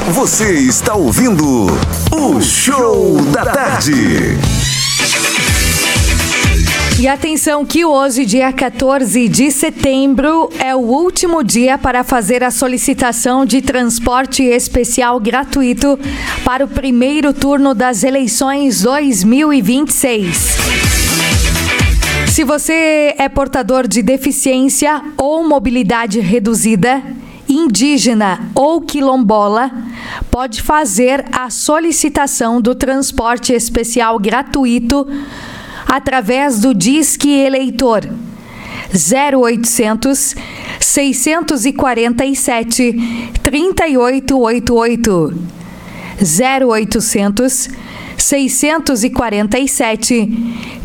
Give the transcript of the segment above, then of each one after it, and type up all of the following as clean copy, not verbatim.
Você está ouvindo o Show da Tarde. E atenção que hoje, dia 14 de setembro, é o último dia para fazer a solicitação de transporte especial gratuito para o primeiro turno das eleições 2026. Se você é portador de deficiência ou mobilidade reduzida, indígena ou quilombola, pode fazer a solicitação do transporte especial gratuito através do Disque Eleitor 0800 647 3888 0800 647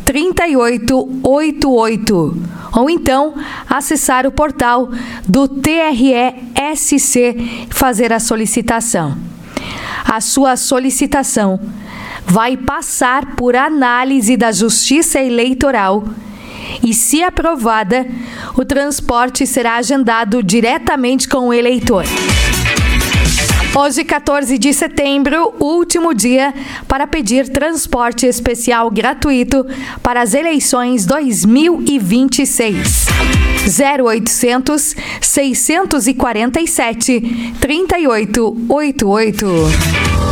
3888 ou então acessar o portal do TRE-SC e fazer a solicitação. A sua solicitação vai passar por análise da Justiça Eleitoral e, se aprovada, o transporte será agendado diretamente com o eleitor. Hoje, 14 de setembro, último dia para pedir transporte especial gratuito para as eleições 2026. 0800 647 3888.